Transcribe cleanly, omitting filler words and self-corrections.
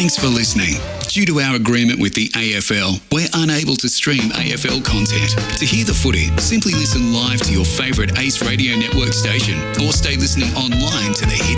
Thanks for listening. Due to our agreement with the AFL, we're unable to stream AFL content. To hear the footy, simply listen live to your favourite Ace Radio Network station or stay listening online to the Hit